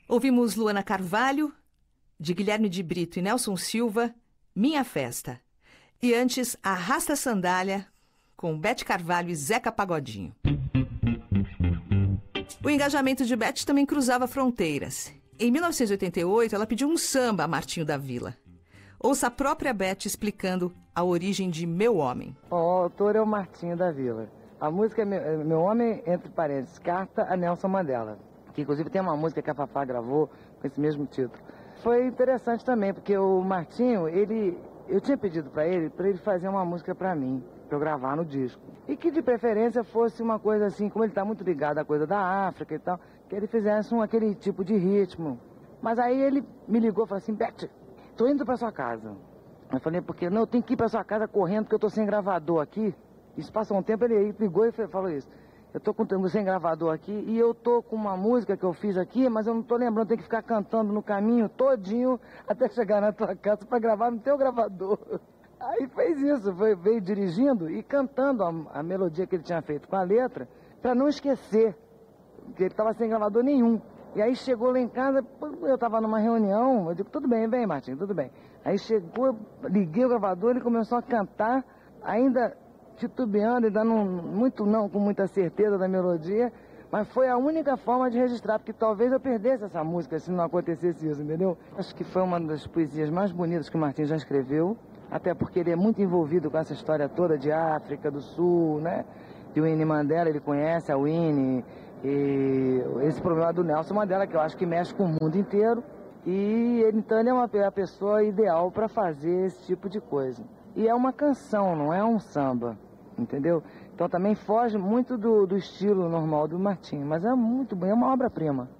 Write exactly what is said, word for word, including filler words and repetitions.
Ouvimos Luana Carvalho, de Guilherme de Brito e Nelson Silva, Minha Festa. E antes, Arrasta Sandália, com Beth Carvalho e Zeca Pagodinho. O engajamento de Beth também cruzava fronteiras. Em mil novecentos e oitenta e oito, ela pediu um samba a Martinho da Vila. Ouça a própria Beth explicando a origem de Meu Homem. O autor é o Martinho da Vila. A música é Meu, Meu Homem, entre parênteses, carta a Nelson Mandela. Que inclusive tem uma música que a Fafá gravou com esse mesmo título. Foi interessante também, porque o Martinho, ele, eu tinha pedido para ele, para ele fazer uma música para mim, para eu gravar no disco. E que de preferência fosse uma coisa assim, como ele está muito ligado à coisa da África e tal, que ele fizesse um, aquele tipo de ritmo. Mas aí ele me ligou e falou assim, Beth, tô indo para sua casa. Eu falei, porque não, eu tenho que ir para sua casa correndo, porque eu tô sem gravador aqui. Isso passou um tempo, ele ligou e falou isso. Eu tô com sem gravador aqui e eu tô com uma música que eu fiz aqui, mas eu não tô lembrando, tem que ficar cantando no caminho todinho até chegar na tua casa para gravar no teu gravador. Aí fez isso, foi, veio dirigindo e cantando a, a melodia que ele tinha feito com a letra, para não esquecer, que ele tava sem gravador nenhum. E aí chegou lá em casa, eu tava numa reunião, eu digo, tudo bem, vem Martinho, tudo bem. Aí chegou, liguei o gravador, ele começou a cantar, ainda titubeando e dando muito não, com muita certeza da melodia, mas foi a única forma de registrar, porque talvez eu perdesse essa música se não acontecesse isso, entendeu? Acho que foi uma das poesias mais bonitas que o Martinho já escreveu, até porque ele é muito envolvido com essa história toda de África do Sul, né? De Winnie Mandela, ele conhece a Winnie, e esse problema do Nelson Mandela, que eu acho que mexe com o mundo inteiro, e ele, então ele é uma, a pessoa ideal para fazer esse tipo de coisa. E é uma canção, não é um samba. Entendeu? Então também foge muito do, do estilo normal do Martinho, mas é muito bom, é uma obra-prima.